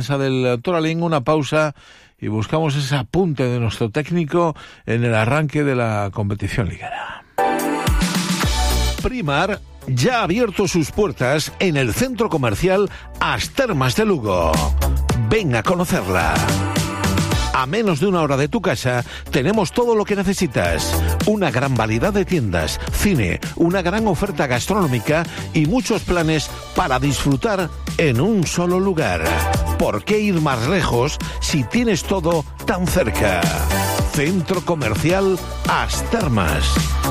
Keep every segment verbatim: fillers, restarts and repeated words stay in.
casa del Toralín, una pausa y buscamos ese apunte de nuestro técnico en el arranque de la competición liguera. Primar ya ha abierto sus puertas en el centro comercial As Termas de Lugo. Ven a conocerla. A menos de una hora de tu casa tenemos todo lo que necesitas. Una gran variedad de tiendas, cine, una gran oferta gastronómica y muchos planes para disfrutar en un solo lugar. ¿Por qué ir más lejos si tienes todo tan cerca? Centro Comercial As Termas.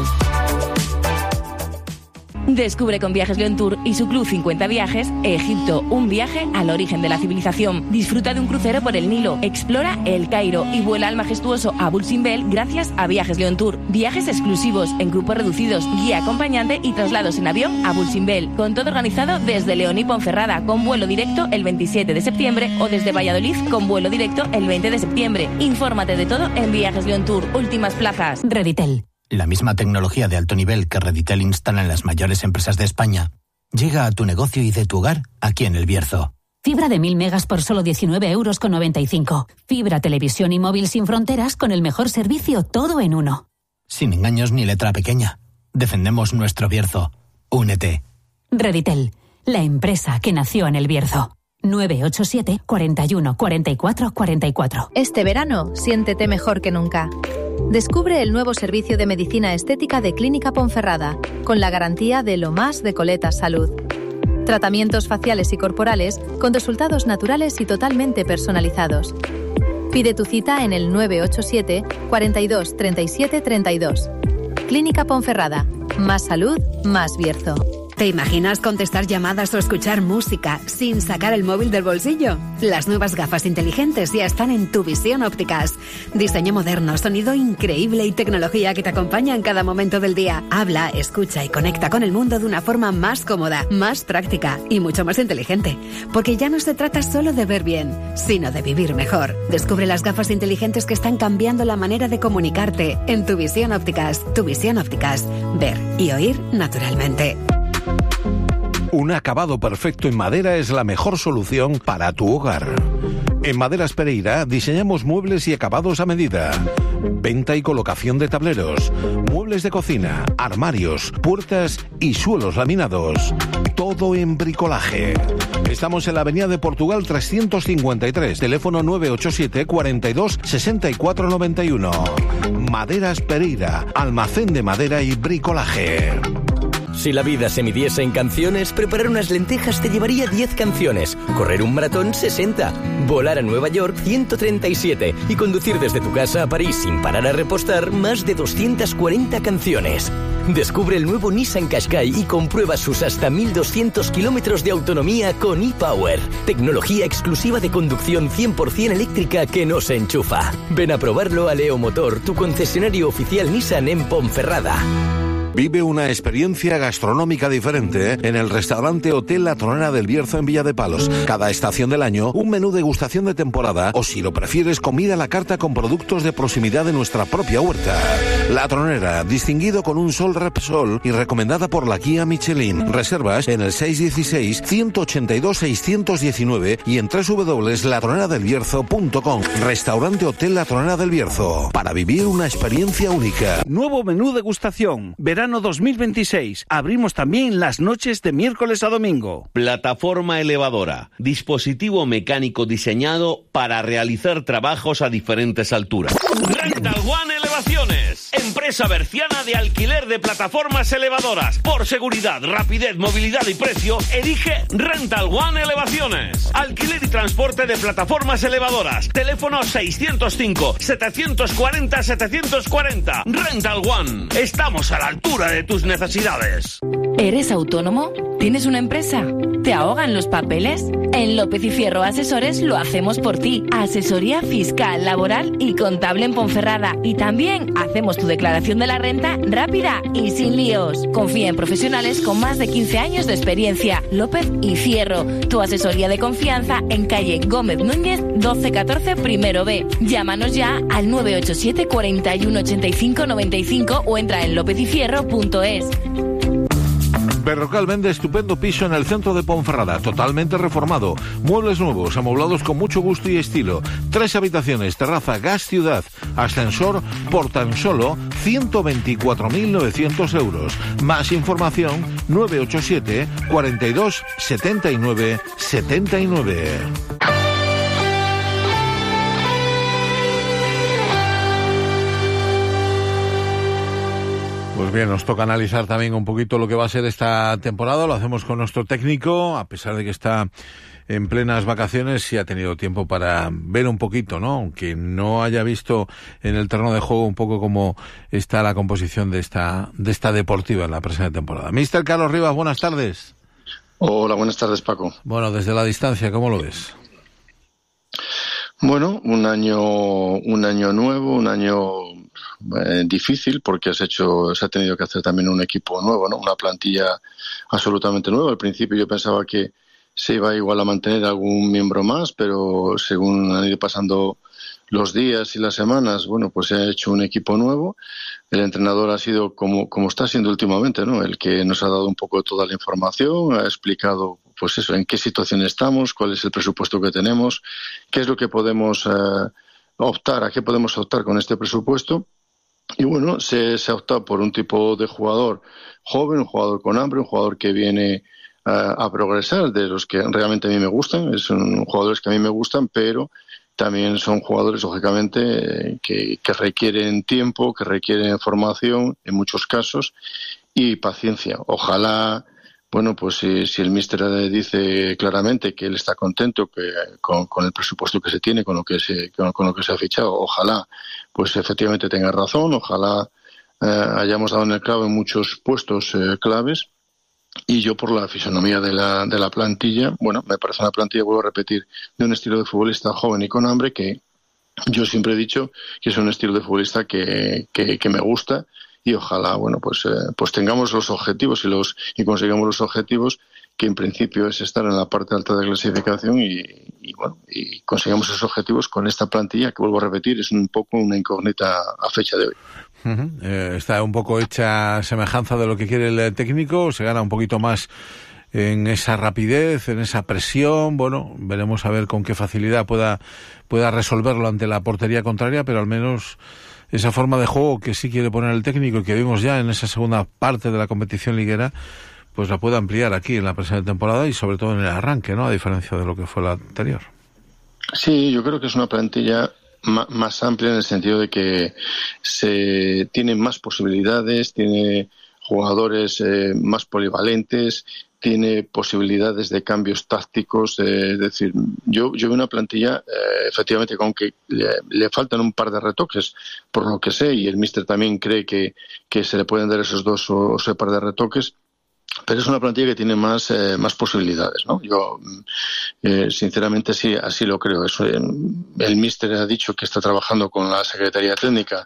Descubre con Viajes León Tour y su Club cincuenta Viajes Egipto, un viaje al origen de la civilización. Disfruta de un crucero por el Nilo, explora El Cairo y vuela al majestuoso Abu Simbel gracias a Viajes León Tour. Viajes exclusivos en grupos reducidos, guía acompañante y traslados en avión a Abu Simbel. Con todo organizado desde León y Ponferrada con vuelo directo el veintisiete de septiembre o desde Valladolid con vuelo directo el veinte de septiembre. Infórmate de todo en Viajes León Tour. Últimas plazas. Reditel. La misma tecnología de alto nivel que Reditel instala en las mayores empresas de España llega a tu negocio y de tu hogar aquí en El Bierzo. Fibra de mil megas por solo diecinueve euros con noventa y cinco. Fibra, televisión y móvil sin fronteras con el mejor servicio, todo en uno. Sin engaños ni letra pequeña. Defendemos nuestro Bierzo. Únete. Reditel, la empresa que nació en El Bierzo. nueve ocho siete, cuarenta y uno, cuarenta y cuatro, cuarenta y cuatro. Este verano, siéntete mejor que nunca. Descubre el nuevo servicio de medicina estética de Clínica Ponferrada, con la garantía de lo más de Coletas Salud. Tratamientos faciales y corporales con resultados naturales y totalmente personalizados. Pide tu cita en el nueve ocho siete, cuarenta y dos, treinta y siete, treinta y dos. Clínica Ponferrada. Más salud, más Bierzo. ¿Te imaginas contestar llamadas o escuchar música sin sacar el móvil del bolsillo? Las nuevas gafas inteligentes ya están en Tu Visión Ópticas. Diseño moderno, sonido increíble y tecnología que te acompaña en cada momento del día. Habla, escucha y conecta con el mundo de una forma más cómoda, más práctica y mucho más inteligente. Porque ya no se trata solo de ver bien, sino de vivir mejor. Descubre las gafas inteligentes que están cambiando la manera de comunicarte en Tu Visión Ópticas. Tu Visión Ópticas. Ver y oír naturalmente. Un acabado perfecto en madera es la mejor solución para tu hogar. En Maderas Pereira diseñamos muebles y acabados a medida. Venta y colocación de tableros, muebles de cocina, armarios, puertas y suelos laminados. Todo en bricolaje. Estamos en la avenida de Portugal trescientos cincuenta y tres, teléfono nueve ocho siete, cuarenta y dos, sesenta y cuatro noventa y uno. Maderas Pereira, almacén de madera y bricolaje. Si la vida se midiese en canciones, preparar unas lentejas te llevaría diez canciones, correr un maratón sesenta, volar a Nueva York ciento treinta y siete y conducir desde tu casa a París sin parar a repostar más de doscientas cuarenta canciones. Descubre el nuevo Nissan Qashqai y comprueba sus hasta mil doscientos kilómetros de autonomía con ePower. Tecnología exclusiva de conducción cien por ciento eléctrica que no se enchufa. Ven a probarlo a Leo Motor, tu concesionario oficial Nissan en Ponferrada. Vive una experiencia gastronómica diferente en el restaurante Hotel La Tronera del Bierzo en Villa de Palos. Cada estación del año, un menú degustación de temporada o, si lo prefieres, comida a la carta con productos de proximidad de nuestra propia huerta. La Tronera, distinguido con un Sol Repsol y recomendada por la guía Michelin. Reservas en el seis uno seis, uno ocho dos, seis uno nueve y en doble u doble u doble u punto la tronera del bierzo punto com. Restaurante Hotel La Tronera del Bierzo. Para vivir una experiencia única. Nuevo menú degustación. Verano dos mil veintiséis. Abrimos también las noches de miércoles a domingo. Plataforma elevadora. Dispositivo mecánico diseñado para realizar trabajos a diferentes alturas. Rental One Elevaciones. Empresa berciana de alquiler de plataformas elevadoras. Por seguridad, rapidez, movilidad y precio, elige Rental One Elevaciones. Alquiler y transporte de plataformas elevadoras. Teléfono seiscientos cinco, setecientos cuarenta, setecientos cuarenta. Rental One. Estamos a la altura de tus necesidades. ¿Eres autónomo? ¿Tienes una empresa? ¿Te ahogan los papeles? En López y Fierro Asesores lo hacemos por ti. Asesoría fiscal, laboral y contable en Ponferrada. Y también hacemos tu declaración de la renta rápida y sin líos. Confía en profesionales con más de quince años de experiencia. López y Fierro, tu asesoría de confianza en calle Gómez Núñez doce catorce primero B. Llámanos ya al nueve ocho siete, cuarenta y uno, ochenta y cinco, noventa y cinco o entra en lópez y fierro punto es. Berrocal vende estupendo piso en el centro de Ponferrada, totalmente reformado. Muebles nuevos, amoblados con mucho gusto y estilo. Tres habitaciones, terraza, gas ciudad, ascensor por tan solo ciento veinticuatro mil novecientos euros. Más información nueve ocho siete, cuarenta y dos, setenta y nueve, setenta y nueve. Pues bien, nos toca analizar también un poquito lo que va a ser esta temporada. Lo hacemos con nuestro técnico, a pesar de que está en plenas vacaciones, sí ha tenido tiempo para ver un poquito, ¿no? Aunque no haya visto en el terreno de juego un poco cómo está la composición de esta de esta deportiva en la presente temporada. Mister Carlos Rivas, buenas tardes. Hola, buenas tardes, Paco. Bueno, desde la distancia, ¿cómo lo ves? Bueno, un año un año nuevo, un año eh, difícil, porque has hecho se ha tenido que hacer también un equipo nuevo, ¿no? Una plantilla absolutamente nueva. Al principio yo pensaba que se iba igual a mantener algún miembro más, pero según han ido pasando los días y las semanas, bueno, pues se ha hecho un equipo nuevo. El entrenador ha sido como como está siendo últimamente, ¿no? El que nos ha dado un poco toda la información, ha explicado, pues eso, en qué situación estamos, cuál es el presupuesto que tenemos, qué es lo que podemos eh, optar, a qué podemos optar con este presupuesto. Y bueno, se, se ha optado por un tipo de jugador joven, un jugador con hambre, un jugador que viene a, a progresar, de los que realmente a mí me gustan. Son jugadores que a mí me gustan, pero también son jugadores, lógicamente, que, que requieren tiempo, que requieren formación en muchos casos y paciencia. Ojalá, bueno, pues si, si el míster dice claramente que él está contento que, con, con el presupuesto que se tiene, con lo que se, con, con lo que se ha fichado, ojalá pues efectivamente tenga razón, ojalá eh, hayamos dado en el clavo en muchos puestos eh, claves. Y yo, por la fisonomía de la, de la plantilla, bueno, me parece una plantilla, vuelvo a repetir, de un estilo de futbolista joven y con hambre, que yo siempre he dicho que es un estilo de futbolista que, que, que me gusta, y ojalá, bueno, pues eh, pues tengamos los objetivos y los y consigamos los objetivos, que en principio es estar en la parte alta de clasificación, y, y bueno, y consigamos esos objetivos con esta plantilla, que vuelvo a repetir, es un poco una incógnita a fecha de hoy. Uh-huh. Eh, está un poco hecha semejanza de lo que quiere el técnico, se gana un poquito más en esa rapidez, en esa presión. Bueno, veremos a ver con qué facilidad pueda pueda resolverlo ante la portería contraria, pero al menos esa forma de juego que sí quiere poner el técnico y que vimos ya en esa segunda parte de la competición liguera, pues la puede ampliar aquí en la presente temporada y sobre todo en el arranque, ¿no? A diferencia de lo que fue la anterior. Sí, yo creo que es una plantilla más amplia en el sentido de que se tiene más posibilidades, tiene jugadores eh, más polivalentes, tiene posibilidades de cambios tácticos, eh, es decir, yo yo veo una plantilla eh, efectivamente con que le, le faltan un par de retoques, por lo que sé, y el míster también cree que, que se le pueden dar esos dos o ese par de retoques. Pero es una plantilla que tiene más eh, más posibilidades, ¿no? Yo, eh, sinceramente, sí, así lo creo. Eso, eh, el míster ha dicho que está trabajando con la Secretaría Técnica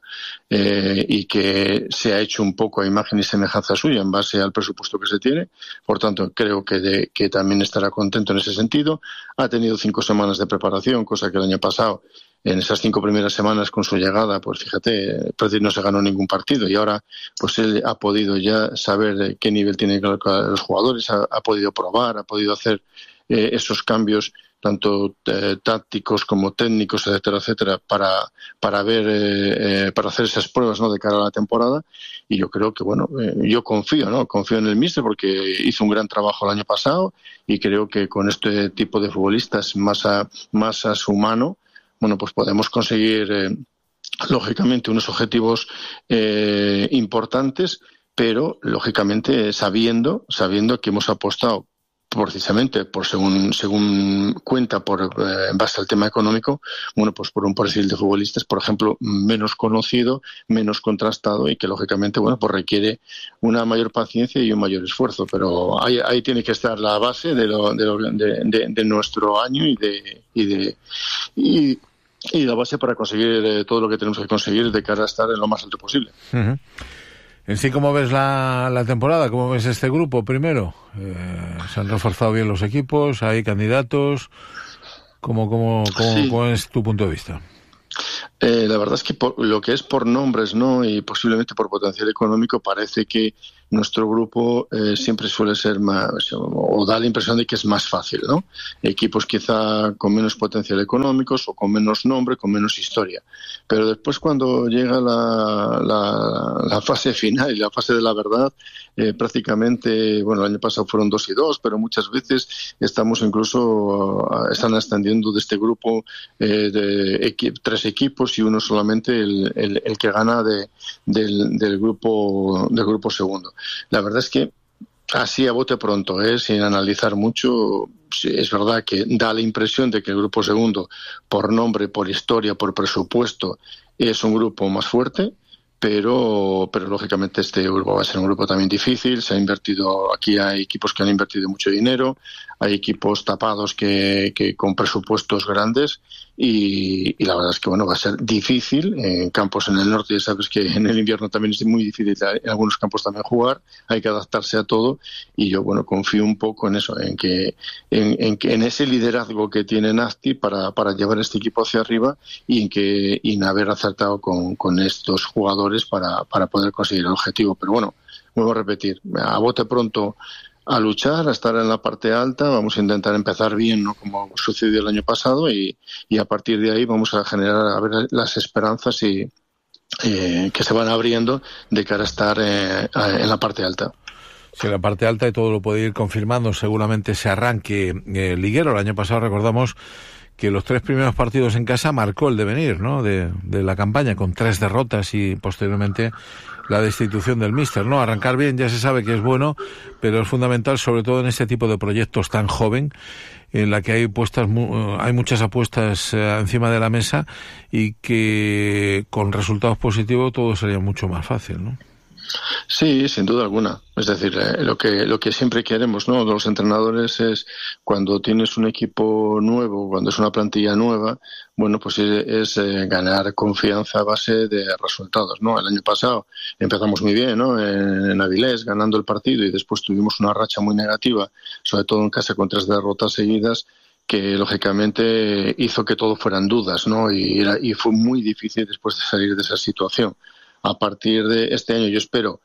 eh, y que se ha hecho un poco a imagen y semejanza suya en base al presupuesto que se tiene. Por tanto, creo que, de, que también estará contento en ese sentido. Ha tenido cinco semanas de preparación, cosa que el año pasado, en esas cinco primeras semanas con su llegada, pues fíjate, no se ganó ningún partido, y ahora pues él ha podido ya saber qué nivel tienen los jugadores, ha, ha podido probar, ha podido hacer eh, esos cambios tanto eh, tácticos como técnicos, etcétera, etcétera, para para ver, eh, eh, para hacer esas pruebas, ¿no?, de cara a la temporada. Y yo creo que, bueno, eh, yo confío, ¿no? Confío en el míster porque hizo un gran trabajo el año pasado, y creo que con este tipo de futbolistas más a, más a su mano, bueno, pues podemos conseguir, eh, lógicamente, unos objetivos eh, importantes, pero, lógicamente, sabiendo sabiendo que hemos apostado precisamente, por según según cuenta, por eh, en base al tema económico, bueno, pues por un perfil de futbolistas, por ejemplo, menos conocido, menos contrastado, y que, lógicamente, bueno, pues requiere una mayor paciencia y un mayor esfuerzo. Pero ahí, ahí tiene que estar la base de, lo, de, lo, de, de, de nuestro año y de... Y de y, y la base para conseguir eh, todo lo que tenemos que conseguir de cara a estar en lo más alto posible. Uh-huh. En sí, ¿cómo ves la, la temporada? ¿Cómo ves este grupo primero? Eh, ¿Se han reforzado bien los equipos? ¿Hay candidatos? ¿Cómo, cómo, cómo, sí. ¿Cuál es tu punto de vista? Eh, la verdad es que por, lo que es por nombres, ¿no?, y posiblemente por potencial económico, parece que nuestro grupo eh, siempre suele ser más, o da la impresión de que es más fácil, ¿no? Equipos quizá con menos potencial económicos o con menos nombre, con menos historia. Pero después cuando llega la, la, la fase final y la fase de la verdad, eh, prácticamente, bueno, el año pasado fueron dos y dos, pero muchas veces estamos incluso, están ascendiendo de este grupo eh, de equi- tres equipos y uno solamente el, el, el que gana de, del, del grupo del grupo segundo. La verdad es que así a bote pronto, ¿eh? Sin analizar mucho, es verdad que da la impresión de que el grupo segundo, por nombre, por historia, por presupuesto, es un grupo más fuerte, pero, pero lógicamente este grupo va a ser un grupo también difícil. Se ha invertido, aquí hay equipos que han invertido mucho dinero, hay equipos tapados que, que con presupuestos grandes y, y la verdad es que bueno, va a ser difícil en campos en el norte. Ya sabes que en el invierno también es muy difícil en algunos campos también jugar, hay que adaptarse a todo y yo bueno confío un poco en eso, en que en, en, que, en ese liderazgo que tiene Nasti para, para llevar este equipo hacia arriba y en que y en haber acertado con, con estos jugadores para, para poder conseguir el objetivo. Pero bueno, vuelvo a repetir, a bote pronto a luchar, a estar en la parte alta, vamos a intentar empezar bien, ¿no? Como sucedió el año pasado y, y a partir de ahí vamos a generar a ver las esperanzas y eh, que se van abriendo de cara a estar eh, en la parte alta. Sí, la parte alta y todo lo puede ir confirmando seguramente ese arranque eh, liguero. El año pasado recordamos que los tres primeros partidos en casa marcó el devenir, ¿no? de, de la campaña, con tres derrotas y posteriormente la destitución del míster, ¿no? Arrancar bien ya se sabe que es bueno, pero es fundamental, sobre todo en este tipo de proyectos tan joven, en la que hay puestas hay muchas apuestas eh, encima de la mesa y que con resultados positivos todo sería mucho más fácil, ¿no? Sí, sin duda alguna. Es decir, eh, lo que lo que siempre queremos, ¿no? Los entrenadores es cuando tienes un equipo nuevo, cuando es una plantilla nueva, bueno, pues es, es eh, ganar confianza a base de resultados, ¿no? El año pasado empezamos muy bien, ¿no? En, en Avilés, ganando el partido y después tuvimos una racha muy negativa, sobre todo en casa con tres derrotas seguidas, que lógicamente hizo que todo fueran dudas, ¿no? Y, era, y fue muy difícil después de salir de esa situación. A partir de este año yo espero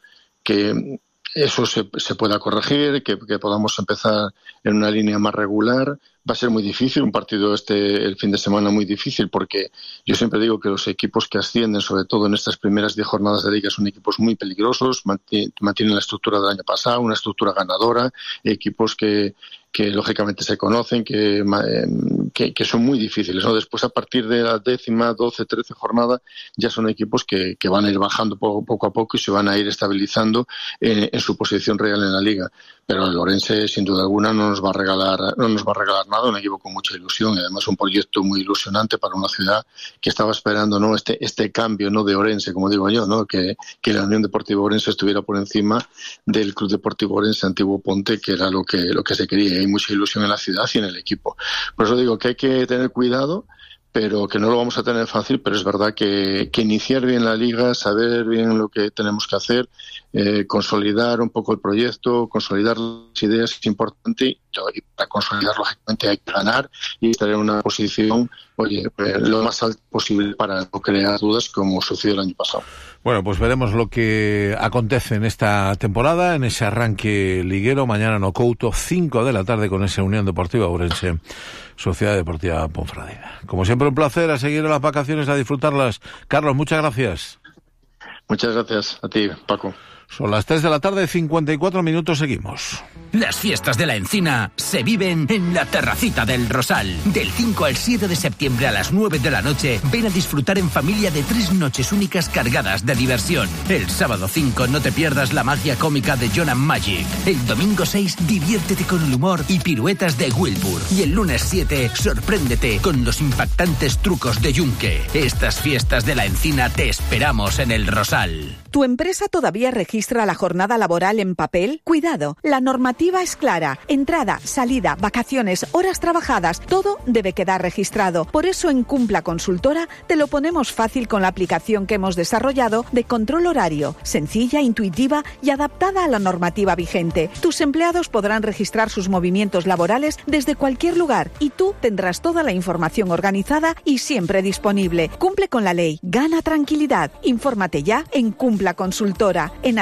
que eso se, se pueda corregir, que, que podamos empezar en una línea más regular. Va a ser muy difícil, un partido este el fin de semana muy difícil, porque yo siempre digo que los equipos que ascienden, sobre todo en estas primeras diez jornadas de liga, son equipos muy peligrosos, mantienen la estructura del año pasado, una estructura ganadora, equipos que que lógicamente se conocen, que, que, que son muy difíciles, ¿no? Después, a partir de la décima, doce, trece jornada, ya son equipos que, que van a ir bajando poco, poco a poco y se van a ir estabilizando en, en su posición real en la liga. Pero el Orense, sin duda alguna, no nos va a regalar, no nos va a regalar nada, un equipo con mucha ilusión y además un proyecto muy ilusionante para una ciudad que estaba esperando, ¿no? Este, este cambio, ¿no? De Orense, como digo yo, ¿no? Que, que la Unión Deportiva Orense estuviera por encima del Club Deportivo Orense Antiguo Ponte, que era lo que, lo que se quería. Hay mucha ilusión en la ciudad y en el equipo. Por eso digo que hay que tener cuidado, pero que no lo vamos a tener fácil, pero es verdad que, que iniciar bien la liga, saber bien lo que tenemos que hacer, eh, consolidar un poco el proyecto, consolidar las ideas es importante y para consolidar lógicamente hay que ganar y estar en una posición, oye, eh, lo más alto posible para no crear dudas como sucedió el año pasado. Bueno, pues veremos lo que acontece en esta temporada, en ese arranque liguero. Mañana no Couto, cinco de la tarde con esa Unión Deportiva Ourense, Sociedad Deportiva Ponferradina. Como siempre, un placer, a seguir en las vacaciones, a disfrutarlas. Carlos, muchas gracias. Muchas gracias a ti, Paco. Son las tres de la tarde, cincuenta y cuatro minutos, seguimos. Las fiestas de la Encina se viven en la Terracita del Rosal. Del cinco al siete de septiembre a las nueve de la noche, ven a disfrutar en familia de tres noches únicas cargadas de diversión. El sábado cinco no te pierdas la magia cómica de John and Magic. El domingo seis diviértete con el humor y piruetas de Wilbur. Y el lunes siete sorpréndete con los impactantes trucos de Yunque. Estas fiestas de la Encina te esperamos en el Rosal. ¿Tu empresa todavía registra la jornada laboral en papel? Cuidado, la normativa es clara. Entrada, salida, vacaciones, horas trabajadas, todo debe quedar registrado. Por eso en Cumpla Consultora te lo ponemos fácil con la aplicación que hemos desarrollado de control horario, sencilla, intuitiva y adaptada a la normativa vigente. Tus empleados podrán registrar sus movimientos laborales desde cualquier lugar y tú tendrás toda la información organizada y siempre disponible. Cumple con la ley, gana tranquilidad. Infórmate ya en Cumpla Consultora, en Avenida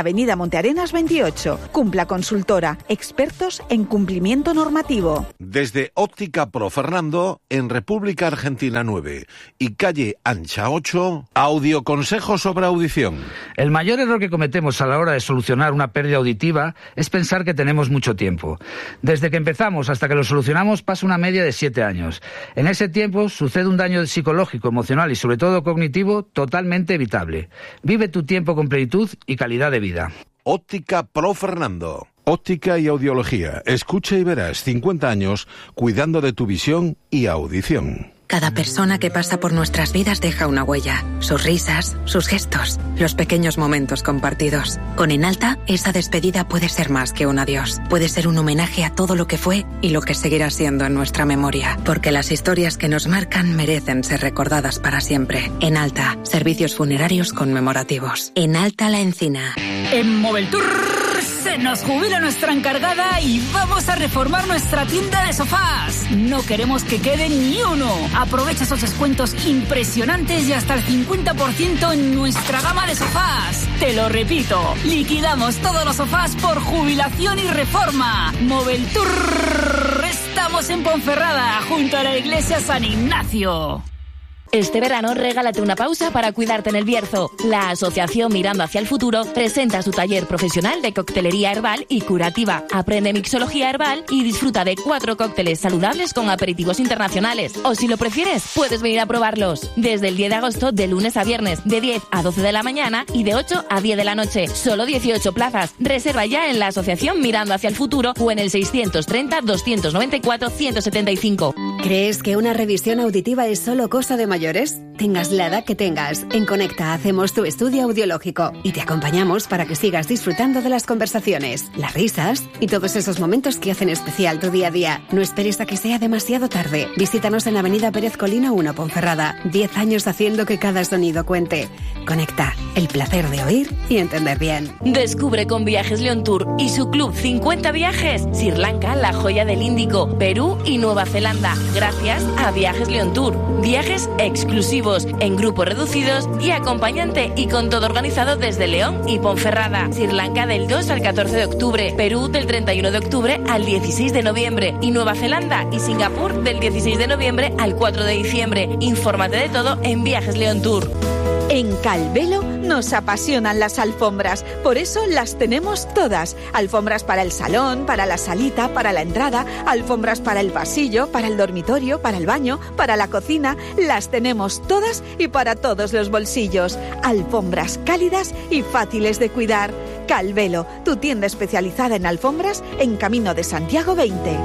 Avenida Montearenas veintiocho. Cumpla Consultora, expertos en cumplimiento normativo. Desde Óptica Pro Fernando, en República Argentina nueve y calle Ancha ocho, audioconsejo sobre audición. El mayor error que cometemos a la hora de solucionar una pérdida auditiva es pensar que tenemos mucho tiempo. Desde que empezamos hasta que lo solucionamos pasa una media de siete años. En ese tiempo sucede un daño psicológico, emocional y sobre todo cognitivo totalmente evitable. Vive tu tiempo con plenitud y calidad de vida. Óptica Pro Fernando. Óptica y audiología. Escucha y verás cincuenta años cuidando de tu visión y audición. Cada persona que pasa por nuestras vidas deja una huella. Sus risas, sus gestos, los pequeños momentos compartidos. Con Enalta, esa despedida puede ser más que un adiós. Puede ser un homenaje a todo lo que fue y lo que seguirá siendo en nuestra memoria. Porque las historias que nos marcan merecen ser recordadas para siempre. Enalta, servicios funerarios conmemorativos. Enalta La Encina. En Moveltour se nos jubila nuestra encargada y vamos a reformar nuestra tienda de sofás. No queremos que quede ni uno. Aprovecha esos descuentos impresionantes y hasta el cincuenta por ciento en nuestra gama de sofás. Te lo repito, liquidamos todos los sofás por jubilación y reforma. Moveltour. Estamos en Ponferrada, junto a la iglesia San Ignacio. Este verano regálate una pausa para cuidarte en el Bierzo. La Asociación Mirando hacia el Futuro presenta su taller profesional de coctelería herbal y curativa. Aprende mixología herbal y disfruta de cuatro cócteles saludables con aperitivos internacionales. O si lo prefieres, puedes venir a probarlos. Desde el diez de agosto, de lunes a viernes, de diez a doce de la mañana y de ocho a diez de la noche. Solo dieciocho plazas. Reserva ya en la Asociación Mirando hacia el Futuro o en el seiscientos treinta, doscientos noventa y cuatro, ciento setenta y cinco. ¿Crees que una revisión auditiva es solo cosa de mayores? Tengas la edad que tengas, en Conecta hacemos tu estudio audiológico y te acompañamos para que sigas disfrutando de las conversaciones, las risas y todos esos momentos que hacen especial tu día a día. No esperes a que sea demasiado tarde. Visítanos en la avenida Pérez Colina uno, Ponferrada. Diez años haciendo que cada sonido cuente. Conecta, el placer de oír y entender bien. Descubre con Viajes León Tour y su club cincuenta viajes Sri Lanka, la joya del Índico, Perú y Nueva Zelanda. Gracias a Viajes León Tour. Viajes exclusivos, en grupos reducidos y acompañante y con todo organizado desde León y Ponferrada. Sri Lanka del dos al catorce de octubre, Perú del treinta y uno de octubre al dieciséis de noviembre y Nueva Zelanda y Singapur del dieciséis de noviembre al cuatro de diciembre. Infórmate de todo en Viajes León Tour. En Calvelo nos apasionan las alfombras, por eso las tenemos todas. Alfombras para el salón, para la salita, para la entrada, alfombras para el pasillo, para el dormitorio, para el baño, para la cocina. Las tenemos todas y para todos los bolsillos. Alfombras cálidas y fáciles de cuidar. Calvelo, tu tienda especializada en alfombras en Camino de Santiago veinte.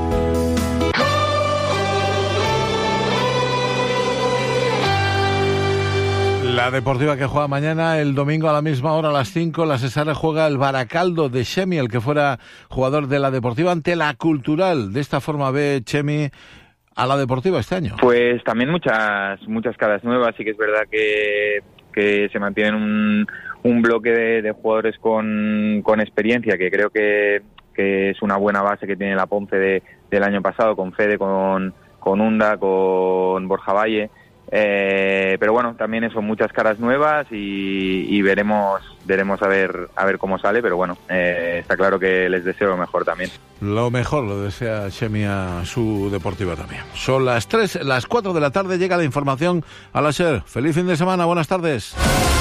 La Deportiva que juega mañana, el domingo a la misma hora, a las cinco, la Cesare juega el Baracaldo de Chemi, el que fuera jugador de la Deportiva, ante la Cultural. De esta forma ve Chemi a la Deportiva este año. Pues también muchas muchas caras nuevas, sí que es verdad que, que se mantienen un, un bloque de, de jugadores con, con experiencia, que creo que, que es una buena base que tiene la Ponce de, del año pasado, con Fede, con, con Unda, con Borja Valle. Eh, pero bueno, también son muchas caras nuevas y, y veremos veremos a ver a ver cómo sale, pero bueno, eh, está claro que les deseo lo mejor también. Lo mejor lo desea Chemi a su Deportiva también. Son las tres, las cuatro de la tarde, llega la información a la SER. Feliz fin de semana, buenas tardes.